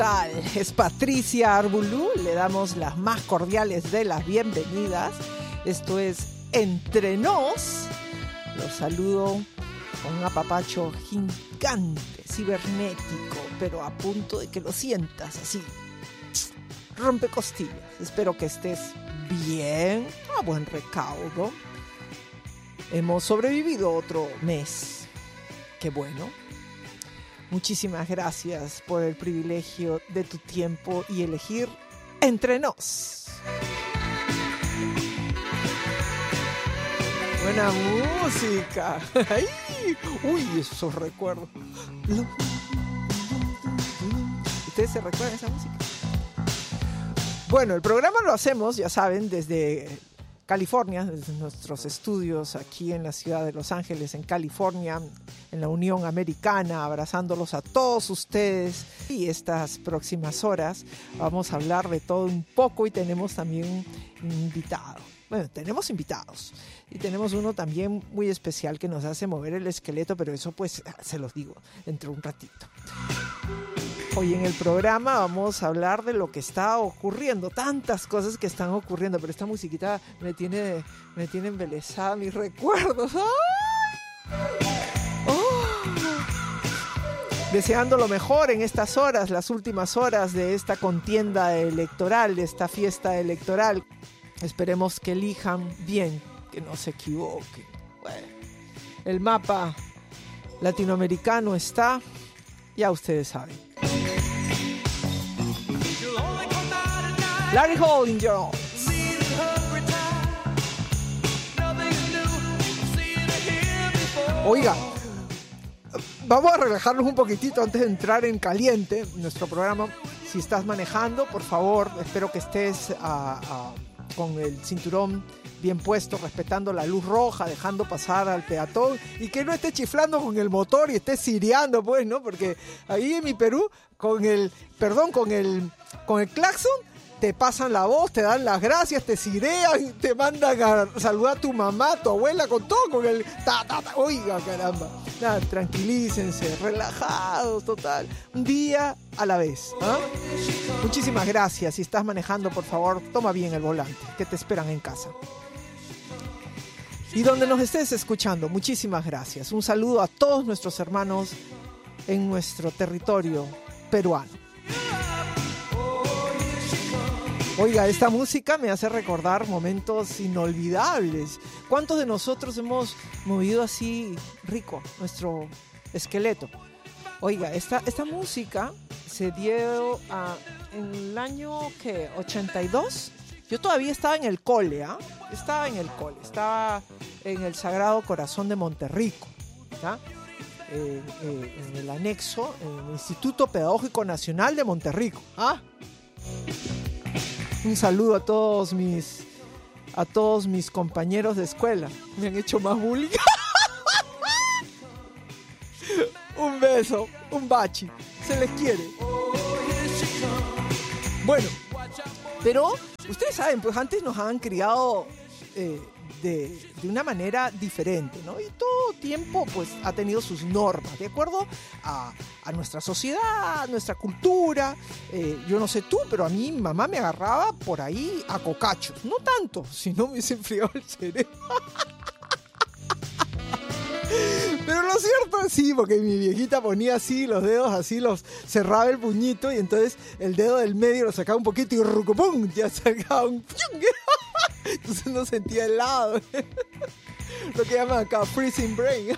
tal? Es Patricia Arbulú, le damos las más cordiales de las bienvenidas. Esto es Entre Nos. Los saludo con un apapacho gigante, cibernético, pero a punto de que lo sientas así. Rompe costillas. Espero que estés bien, a buen recaudo. Hemos sobrevivido otro mes. Qué bueno. Muchísimas gracias por el privilegio de tu tiempo y elegir Entre Nos. Buena música. ¡Ay! Uy, esos recuerdos. ¿Ustedes se recuerdan esa música? Bueno, el programa lo hacemos, ya saben, desde California, desde nuestros estudios aquí en la ciudad de Los Ángeles, en California, en la Unión Americana, abrazándolos a todos ustedes. Y estas próximas horas vamos a hablar de todo un poco y tenemos también un invitado. Bueno, tenemos invitados y tenemos uno también muy especial que nos hace mover el esqueleto, pero eso pues se los digo dentro de un ratito. Hoy en el programa vamos a hablar de lo que está ocurriendo, tantas cosas que están ocurriendo, pero esta musiquita me tiene embelesada mis recuerdos. ¡Ay! ¡Oh! Deseando lo mejor en estas horas, las últimas horas de esta contienda electoral, de esta fiesta electoral. Esperemos que elijan bien, que no se equivoquen. Bueno, el mapa latinoamericano está, ya ustedes saben. Larry Hollinger. Oiga, vamos a relajarnos un poquitito antes de entrar en caliente nuestro programa. Si estás manejando, por favor, espero que estés con el cinturón bien puesto, respetando la luz roja, dejando pasar al peatón y que no esté chiflando con el motor y esté sireando, pues, ¿no? Porque ahí en mi Perú, con el claxon, te pasan la voz, te dan las gracias, te cirean, te mandan a saludar a tu mamá, a tu abuela, con todo, con el oiga, caramba. Nada, tranquilícense, relajados, total. Un día a la vez, ¿eh? Muchísimas gracias. Si estás manejando, por favor, toma bien el volante, que te esperan en casa. Y donde nos estés escuchando, muchísimas gracias. Un saludo a todos nuestros hermanos en nuestro territorio peruano. Oiga, esta música me hace recordar momentos inolvidables. ¿Cuántos de nosotros hemos movido así rico nuestro esqueleto? Oiga, esta música se dio en el año, ¿qué? 82. Yo todavía estaba en el cole, ¿ah? Estaba en el Sagrado Corazón de Monterrico, ¿ya? En el anexo, en el Instituto Pedagógico Nacional de Monterrico, ¿ah? Un saludo a todos mis compañeros de escuela. Me han hecho más bullying. Un beso, un bachi. Se les quiere. Bueno, pero ustedes saben, pues antes nos han criado de una manera diferente, ¿no? Y todo tiempo pues ha tenido sus normas, de acuerdo a nuestra sociedad, a nuestra cultura. Yo no sé tú, pero a mí mi mamá me agarraba por ahí a cocachos. No tanto, si no me hubiese enfriado el cerebro. Pero lo cierto es sí, porque mi viejita ponía así los dedos, así los cerraba el puñito y entonces el dedo del medio lo sacaba un poquito y ¡rucupum! Ya sacaba un... Entonces no sentía helado. Lo que llaman acá freezing brain.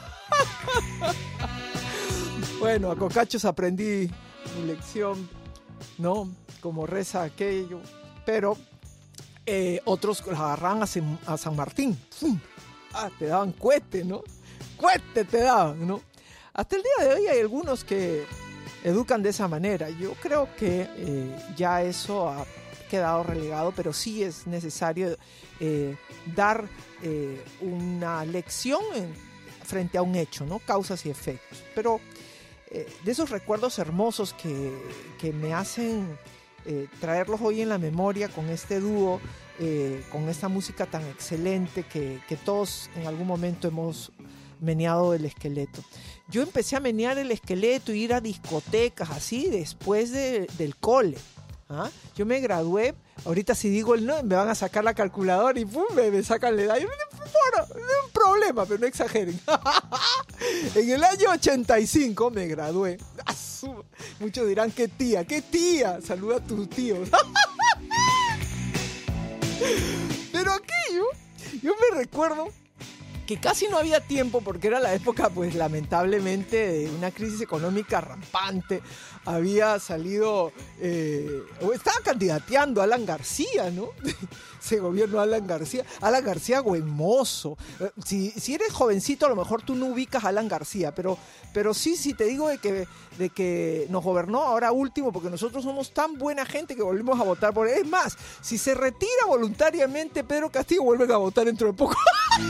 Bueno, a cocachos aprendí mi lección, ¿no? Como reza aquello. Pero otros los agarraban a San Martín. Te daban cohete, ¿no? Cohete te daban, ¿no? Hasta el día de hoy hay algunos que educan de esa manera. Yo creo que ya eso ha quedado relegado, pero sí es necesario dar una lección frente a un hecho, ¿no? Causas y efectos. Pero de esos recuerdos hermosos que me hacen traerlos hoy en la memoria con este dúo, con esta música tan excelente que todos en algún momento hemos meneado el esqueleto. Yo empecé a menear el esqueleto y ir a discotecas así después del cole. ¿Ah? Yo me gradué, ahorita si digo el nombre me van a sacar la calculadora y ¡pum! me sacan la edad. Bueno, no es un problema, pero no exageren. En el año 85 me gradué. Muchos dirán, ¿qué tía? Saluda a tus tíos. Pero aquello, yo me recuerdo que casi no había tiempo porque era la época, pues lamentablemente, de una crisis económica rampante. Había salido, estaba candidateando Alan García, ¿no? Ese gobierno Alan García buen mozo. Si eres jovencito, a lo mejor tú no ubicas a Alan García, pero sí, te digo de que nos gobernó ahora último, porque nosotros somos tan buena gente que volvimos a votar por él. Es más, si se retira voluntariamente Pedro Castillo, vuelven a votar dentro de poco.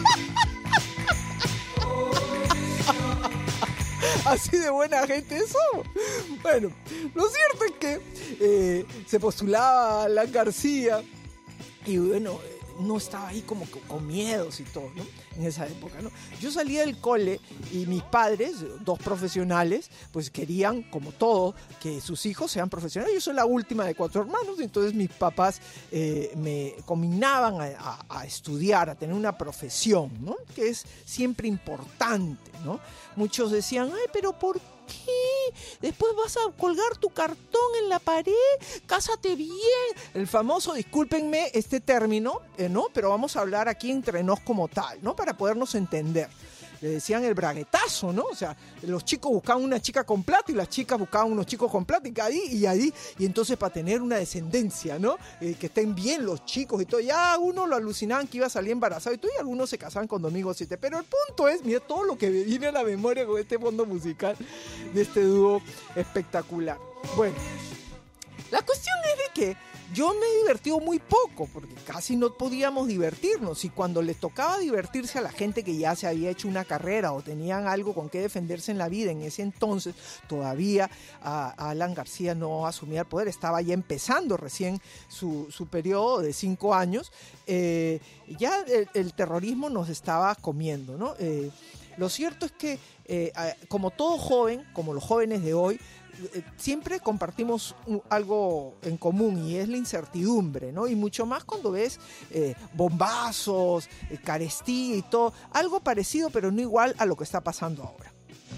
Así de buena gente eso. Bueno, lo cierto es que se postulaba Alan García y bueno, no estaba ahí como con miedos y todo, ¿no? En esa época, ¿no? Yo salía del cole y mis padres, 2 profesionales, pues querían, como todo, que sus hijos sean profesionales. Yo soy la última de 4 hermanos, entonces mis papás me combinaban a estudiar, a tener una profesión, ¿no? Que es siempre importante, ¿no? Muchos decían, ay, pero ¿por qué? Después vas a colgar tu cartón en la pared, cásate bien. El famoso, discúlpenme este término, ¿no? Pero vamos a hablar aquí entre nos como tal, ¿no? Para podernos entender. Le decían el braguetazo, ¿no? O sea, los chicos buscaban una chica con plata y las chicas buscaban unos chicos con plata y entonces para tener una descendencia, ¿no? Que estén bien los chicos y todo. Ya uno lo alucinaban que iba a salir embarazado y todo, y algunos se casaban con Domingo 7. Pero el punto es, mira todo lo que me viene a la memoria con este fondo musical de este dúo espectacular. Bueno, la cuestión es de que yo me he divertido muy poco, porque casi no podíamos divertirnos, y cuando les tocaba divertirse a la gente que ya se había hecho una carrera o tenían algo con qué defenderse en la vida, en ese entonces todavía Alan García no asumía el poder, estaba ya empezando recién su periodo de 5 años, ya el terrorismo nos estaba comiendo, ¿no? Lo cierto es que como todo joven, como los jóvenes de hoy, siempre compartimos algo en común y es la incertidumbre, ¿no? Y mucho más cuando ves bombazos, carestía y todo, algo parecido pero no igual a lo que está pasando ahora.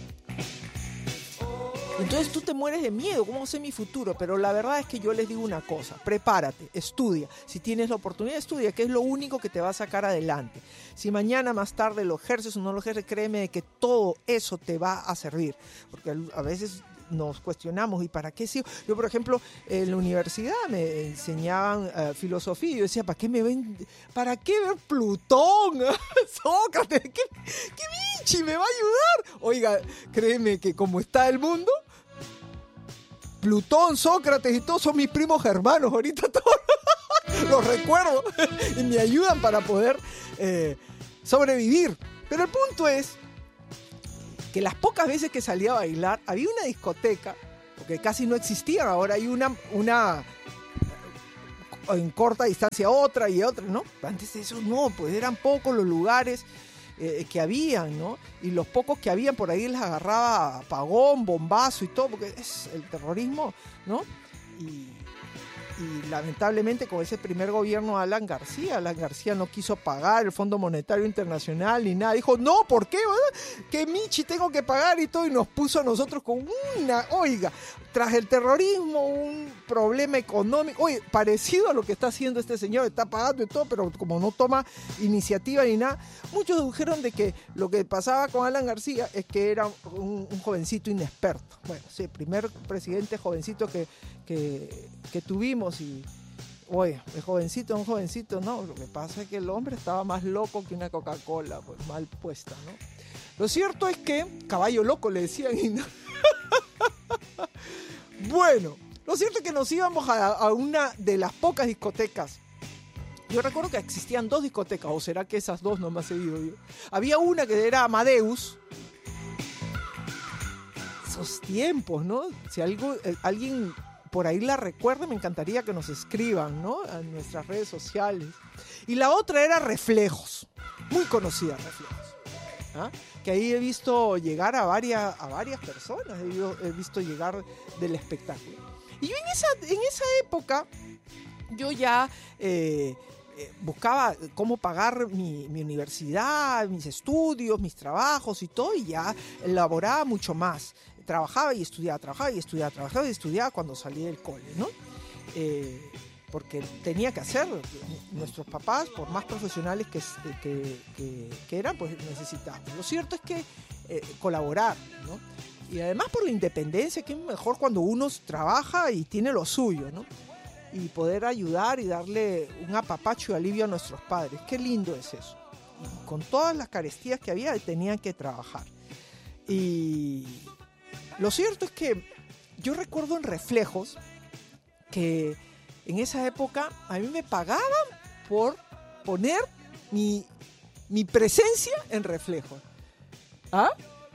Entonces tú te mueres de miedo, ¿cómo sé mi futuro? Pero la verdad es que yo les digo una cosa, prepárate, estudia. Si tienes la oportunidad, estudia, que es lo único que te va a sacar adelante. Si mañana más tarde lo ejerces o no lo ejerces, créeme que todo eso te va a servir. Porque a veces nos cuestionamos, ¿y para qué sigo? Yo, por ejemplo, en la universidad me enseñaban filosofía y yo decía, ¿para qué ver Plutón? Sócrates, ¿qué bichi me va a ayudar? Oiga, créeme que como está el mundo, Plutón, Sócrates y todos son mis primos hermanos, ahorita todos los recuerdo y me ayudan para poder sobrevivir. Pero el punto es que las pocas veces que salía a bailar, había una discoteca, porque casi no existían, ahora hay una en corta distancia otra y otra, ¿no? Antes de eso no, pues eran pocos los lugares que habían, ¿no? Y los pocos que habían por ahí les agarraba apagón, bombazo y todo, porque es el terrorismo, ¿no? Y lamentablemente con ese primer gobierno de Alan García no quiso pagar el Fondo Monetario Internacional ni nada. Dijo, no, ¿por qué? ¿Qué michi tengo que pagar y todo? Y nos puso a nosotros con tras el terrorismo, un problema económico, parecido a lo que está haciendo este señor, está pagando y todo, pero como no toma iniciativa ni nada. Muchos dijeron de que lo que pasaba con Alan García es que era un jovencito inexperto. Bueno, sí, el primer presidente jovencito que tuvimos y, oye, un jovencito, no, lo que pasa es que el hombre estaba más loco que una Coca-Cola, pues mal puesta, ¿no? Lo cierto es que, caballo loco le decían y no. Bueno, lo cierto es que nos íbamos a una de las pocas discotecas. Yo recuerdo que existían 2 discotecas, o será que esas 2 nomás he ido yo. Había una que era Amadeus. Esos tiempos, ¿no? Si alguien por ahí la recuerda, me encantaría que nos escriban, ¿no? A nuestras redes sociales. Y la otra era Reflejos, muy conocida Reflejos. ¿ah? Que ahí he visto llegar a varias personas, he visto llegar del espectáculo. Y yo en esa época, yo ya buscaba cómo pagar mi universidad, mis estudios, mis trabajos y todo, y ya elaboraba mucho más. Trabajaba y estudiaba, trabajaba y estudiaba, trabajaba y estudiaba cuando salí del cole, ¿no? Porque tenía que hacerlo. Nuestros papás, por más profesionales que eran, pues necesitaban. Lo cierto es que colaborar, ¿no? Y además por la independencia, que es mejor cuando uno trabaja y tiene lo suyo, ¿no? Y poder ayudar y darle un apapacho y alivio a nuestros padres. Qué lindo es eso. Y con todas las carestías que había, tenían que trabajar. Y lo cierto es que yo recuerdo en Reflejos que en esa época a mí me pagaban por poner mi presencia en Reflejos. ¿Ah?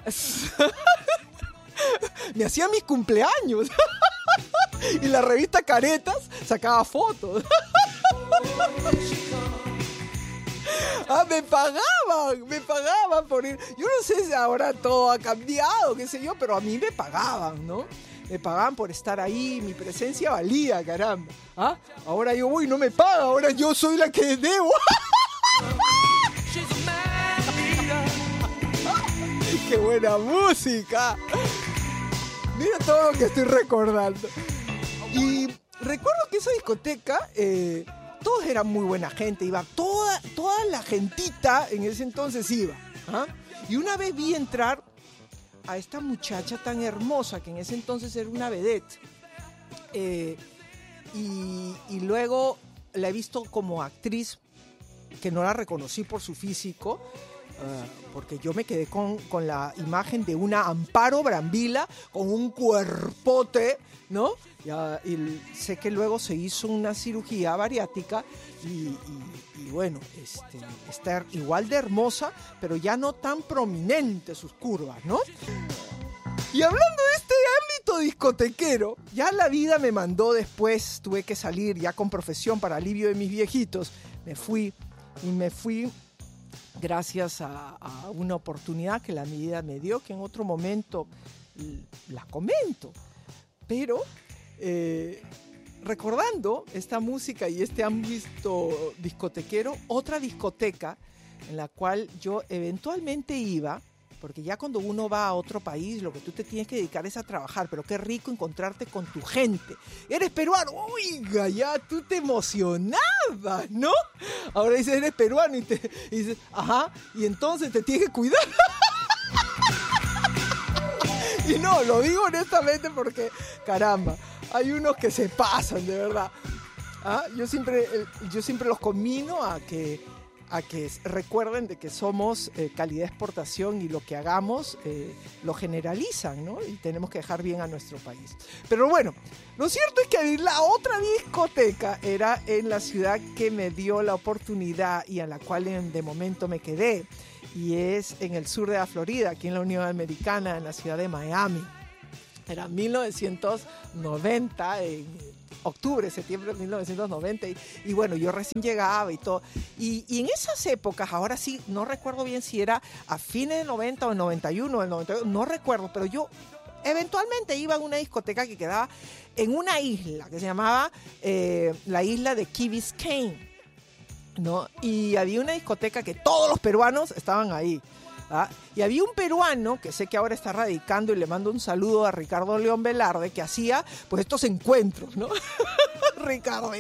Me hacía mis cumpleaños. Y la revista Caretas sacaba fotos. Me pagaban por ir. Yo no sé si ahora todo ha cambiado, qué sé yo, pero a mí me pagaban, ¿no? Me pagaban por estar ahí, mi presencia valía, caramba. ¿Ah? Ahora yo voy y no me paga, ahora yo soy la que debo. ¡Qué buena música! Mira todo lo que estoy recordando. Y recuerdo que esa discoteca, todos eran muy buena gente, iba toda la gentita en ese entonces iba. ¿Ah? Y una vez vi entrar a esta muchacha tan hermosa, que en ese entonces era una vedette, y luego la he visto como actriz, que no la reconocí por su físico, porque yo me quedé con la imagen de una Amparo Brambila con un cuerpote, ¿no? Y sé que luego se hizo una cirugía bariátrica y bueno, está igual de hermosa, pero ya no tan prominente sus curvas, ¿no? Y hablando de este ámbito discotequero, ya la vida me mandó después, tuve que salir ya con profesión para alivio de mis viejitos. Me fui gracias a una oportunidad que la vida me dio, que en otro momento la comento. Pero recordando esta música y este ámbito discotequero, otra discoteca en la cual yo eventualmente iba, porque ya cuando uno va a otro país, lo que tú te tienes que dedicar es a trabajar, pero qué rico encontrarte con tu gente. Eres peruano, oiga, ya tú te emocionabas, ¿no? Ahora dices, eres peruano y dices, ajá, y entonces te tienes que cuidar. Y no, lo digo honestamente porque, caramba, hay unos que se pasan, de verdad. ¿Ah? Yo siempre los conmino a que recuerden de que somos calidad de exportación y lo que hagamos lo generalizan, ¿no? Y tenemos que dejar bien a nuestro país. Pero bueno, lo cierto es que la otra discoteca era en la ciudad que me dio la oportunidad y a la cual de momento me quedé. Y es en el sur de la Florida, aquí en la Unión Americana, en la ciudad de Miami. Era 1990, septiembre de 1990, y bueno, yo recién llegaba y todo. Y en esas épocas, ahora sí, no recuerdo bien si era a fines del 90 o el 91, el 92, no recuerdo, pero yo eventualmente iba a una discoteca que quedaba en una isla que se llamaba la isla de Key Biscayne, ¿no? Y había una discoteca que todos los peruanos estaban ahí. ¿Ah? Y había un peruano que sé que ahora está radicando, y le mando un saludo a Ricardo León Velarde, que hacía pues estos encuentros, ¿no? Ricardo.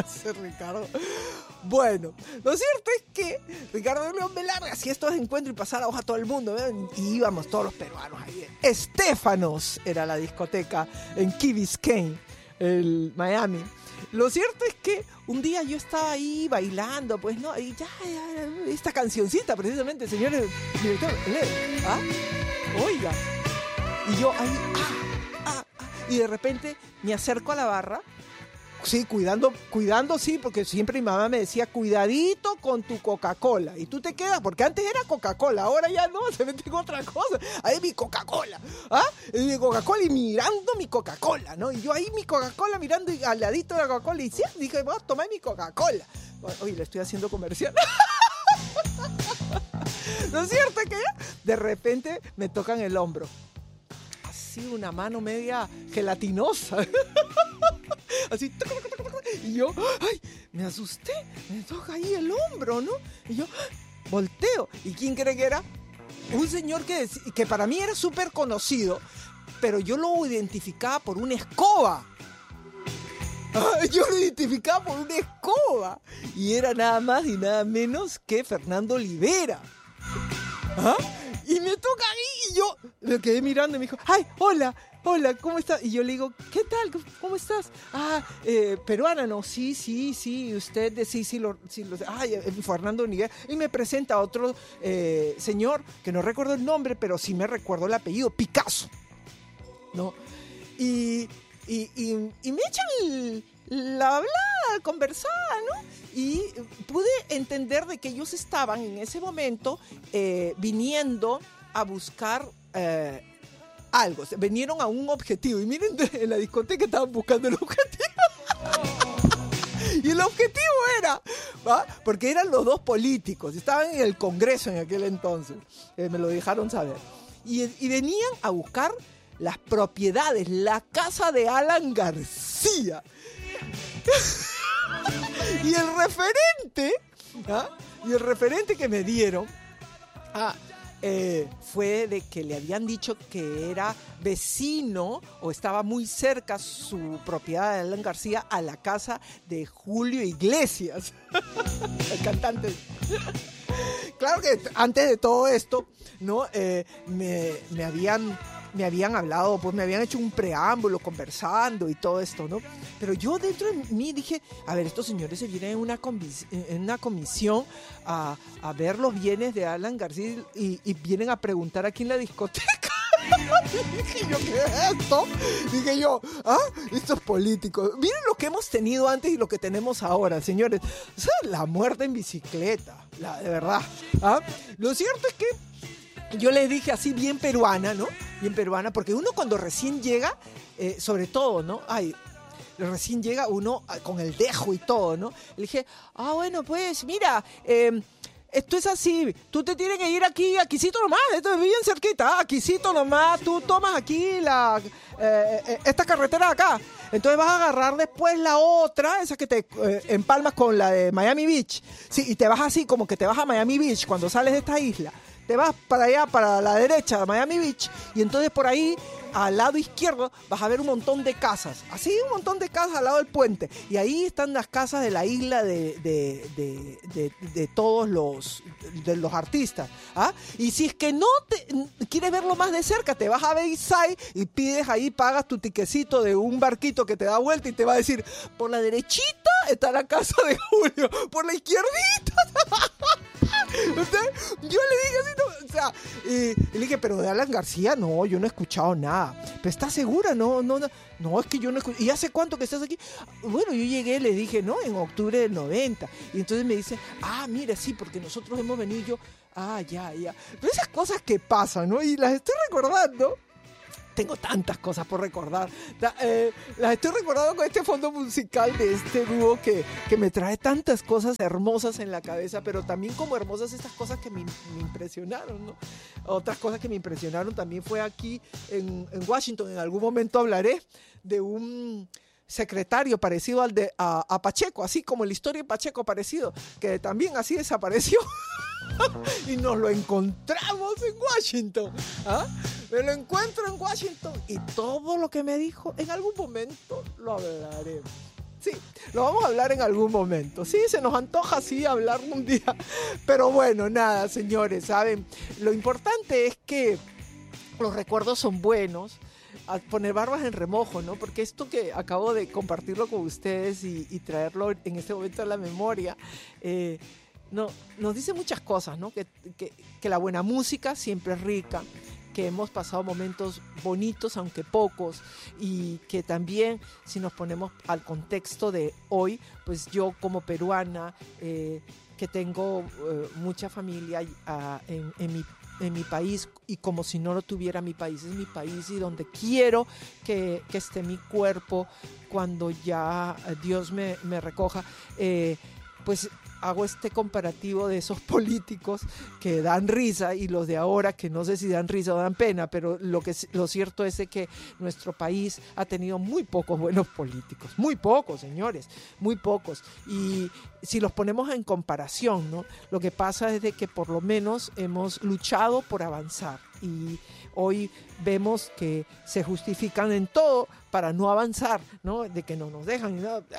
Bueno, lo cierto es que Ricardo León Velarde hacía estos encuentros y pasaba la hoja a todo el mundo, ¿verdad? Y íbamos todos los peruanos ahí. Estéfanos era la discoteca en Key Biscayne, el Miami. Lo cierto es que un día yo estaba ahí bailando, pues, ¿no? Y ya esta cancioncita, precisamente, señores director, ¿ah? Oiga. Y yo ahí, y de repente me acerco a la barra, sí, cuidando, sí, porque siempre mi mamá me decía, cuidadito con tu Coca-Cola. Y tú te quedas, porque antes era Coca-Cola, ahora ya no, se mete con otra cosa. Ahí mi Coca-Cola, mi Coca-Cola y mirando mi Coca-Cola, ¿no? Y yo ahí mi Coca-Cola mirando y al ladito de la Coca-Cola, y sí, dije, voy a tomar mi Coca-Cola. Oye, le estoy haciendo comercial. ¿No es cierto que de repente me tocan el hombro? Así una mano media gelatinosa. Así. Y yo, ay, me asusté. Me toca ahí el hombro, ¿no? Y yo volteo. ¿Y quién cree que era? Un señor que para mí era súper conocido, pero yo lo identificaba por una escoba. Yo lo identificaba por una escoba. Y era nada más y nada menos que Fernando Olivera. ¿Ah? Y me toca ahí y yo me quedé mirando y me dijo, ay, hola, ¿cómo estás? Y yo le digo, ¿qué tal? ¿Cómo estás? Peruana, no, sí, usted, sí, Fernando Olivera. Y me presenta a otro señor, que no recuerdo el nombre, pero sí me recuerdo el apellido, Picasso, ¿no? Y me echan la hablada, conversar, ¿no? Y pude entender de que ellos estaban en ese momento viniendo a buscar algo. Vinieron a un objetivo. Y miren, en la discoteca estaban buscando el objetivo. Y el objetivo era, ¿va? Porque eran los dos políticos. Estaban en el Congreso en aquel entonces. Me lo dejaron saber. Y venían a buscar las propiedades, la casa de Alan García. Y el referente que me dieron fue de que le habían dicho que era vecino o estaba muy cerca su propiedad de Alan García a la casa de Julio Iglesias, el cantante. Claro que antes de todo esto, ¿no? Me habían hablado, pues me habían hecho un preámbulo conversando y todo esto, ¿no? Pero yo dentro de mí dije, a ver, estos señores se vienen en una comisión a ver los bienes de Alan García y vienen a preguntar aquí en la discoteca. Dije yo, ¿qué es esto? Dije yo, estos políticos. Miren lo que hemos tenido antes y lo que tenemos ahora, señores. O sea, la muerte en bicicleta, de verdad. Lo cierto es que yo les dije así bien peruana, ¿no? Bien peruana, porque uno cuando recién llega, sobre todo, ¿no? Recién llega uno con el dejo y todo, ¿no? Le dije, bueno, pues mira, esto es así, tú te tienes que ir aquícito nomás, esto es bien cerquita, aquícito nomás, tú tomas aquí esta carretera de acá, entonces vas a agarrar después la otra, esa que te empalmas con la de Miami Beach, sí, y te vas así como que te vas a Miami Beach cuando sales de esta isla. Te vas para allá, para la derecha, de Miami Beach, y entonces por ahí, al lado izquierdo, vas a ver un montón de casas. Así, un montón de casas al lado del puente. Y ahí están las casas de la isla de todos los artistas. Y si es que no quieres verlo más de cerca, te vas a Bayside y pides ahí, pagas tu tiquecito de un barquito que te da vuelta y te va a decir, por la derechita está la casa de Julio, por la izquierdita. Yo le dije así, no, o sea, y le dije, pero de Alan García, no, yo no he escuchado nada. ¿Pero estás segura? No, es que yo no he escuchado. ¿Y hace cuánto que estás aquí? Bueno, yo llegué, le dije, no, en octubre del 90. Y entonces me dice, mira, sí, porque nosotros hemos venido y yo, ya. Pero esas cosas que pasan, ¿no? Y las estoy recordando. Tengo tantas cosas por recordar. Las estoy recordando con este fondo musical de este dúo que me trae tantas cosas hermosas en la cabeza, pero también como hermosas estas cosas que me impresionaron, ¿no? Otras cosas que me impresionaron también fue aquí en Washington. En algún momento hablaré de un secretario parecido a Pacheco, así como la historia de Pacheco parecido, que también así desapareció. Y nos lo encontramos en Washington. Me lo encuentro en Washington y todo lo que me dijo en algún momento lo hablaremos. Sí, lo vamos a hablar en algún momento. Sí, se nos antoja así hablar un día. Pero bueno, nada, señores, ¿saben? Lo importante es que los recuerdos son buenos. A poner barbas en remojo, ¿no? Porque esto que acabo de compartirlo con ustedes y traerlo en este momento a la memoria, no, nos dice muchas cosas, ¿no? Que la buena música siempre es rica, que hemos pasado momentos bonitos, aunque pocos, y que también, si nos ponemos al contexto de hoy, pues yo como peruana, que tengo mucha familia en mi país, y como si no lo tuviera, mi país es mi país y donde quiero que esté mi cuerpo cuando ya Dios me recoja, pues hago este comparativo de esos políticos que dan risa y los de ahora que no sé si dan risa o dan pena, pero lo cierto es de que nuestro país ha tenido muy pocos buenos políticos, muy pocos, señores, muy pocos. Y si los ponemos en comparación, ¿no? Lo que pasa es de que por lo menos hemos luchado por avanzar y hoy vemos que se justifican en todo para no avanzar, ¿no? De que no nos dejan.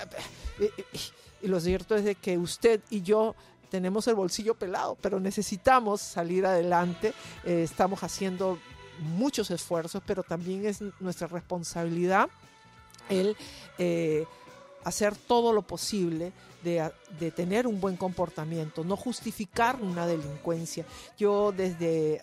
Y lo cierto es de que usted y yo tenemos el bolsillo pelado, pero necesitamos salir adelante. Estamos haciendo muchos esfuerzos, pero también es nuestra responsabilidad el hacer todo lo posible de tener un buen comportamiento, no justificar una delincuencia. Yo desde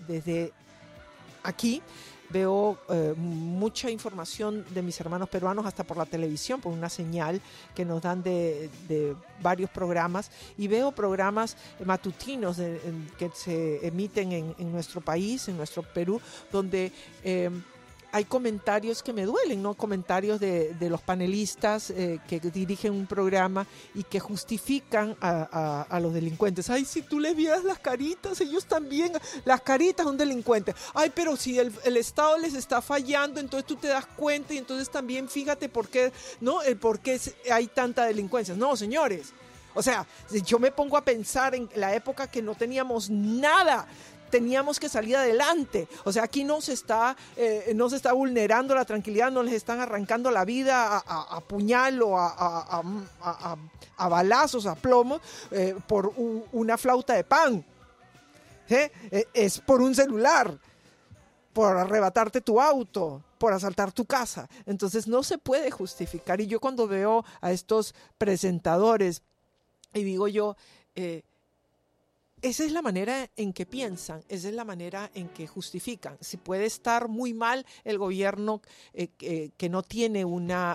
aquí veo mucha información de mis hermanos peruanos hasta por la televisión, por una señal que nos dan de varios programas, y veo programas matutinos que se emiten en nuestro país, en nuestro Perú, donde hay comentarios que me duelen, ¿no? Comentarios de los panelistas que dirigen un programa y que justifican a los delincuentes. Ay, si tú les vieras las caritas, ellos también, las caritas son delincuentes. Ay, pero si el Estado les está fallando, entonces tú te das cuenta y entonces también fíjate por qué, ¿no? Por qué hay tanta delincuencia. No, señores. O sea, yo me pongo a pensar en la época que no teníamos nada. Teníamos que salir adelante. O sea, aquí no se está vulnerando la tranquilidad, no les están arrancando la vida a puñal o a balazos, a plomo, por una flauta de pan. Es por un celular, por arrebatarte tu auto, por asaltar tu casa. Entonces no se puede justificar. Y yo cuando veo a estos presentadores y digo yo, esa es la manera en que piensan, esa es la manera en que justifican. Si puede estar muy mal el gobierno que no tiene una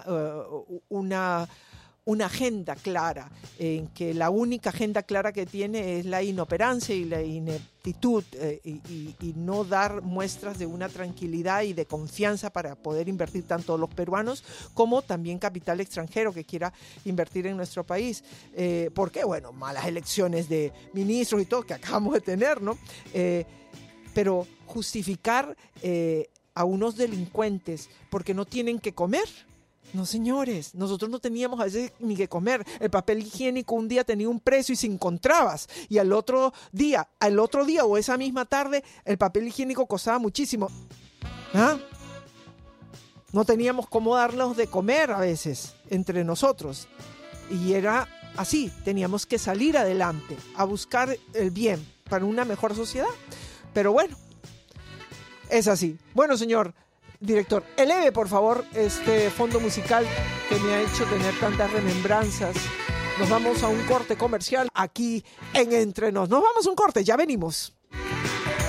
agenda clara, en que la única agenda clara que tiene es la inoperancia y la ineptitud, y no dar muestras de una tranquilidad y de confianza para poder invertir tanto los peruanos como también capital extranjero que quiera invertir en nuestro país. ¿Por qué? Bueno, malas elecciones de ministros y todo que acabamos de tener, ¿no? Pero justificar a unos delincuentes porque no tienen que comer. No, señores, nosotros no teníamos a veces ni que comer. El papel higiénico un día tenía un precio y se encontrabas. Y al otro día o esa misma tarde, el papel higiénico costaba muchísimo. ¿Ah? No teníamos cómo darnos de comer a veces entre nosotros. Y era así, teníamos que salir adelante, a buscar el bien para una mejor sociedad. Pero bueno, es así. Bueno, señor director, eleve por favor este fondo musical que me ha hecho tener tantas remembranzas. Nos vamos a un corte comercial aquí en Entre Nos. Nos vamos a un corte, ya venimos.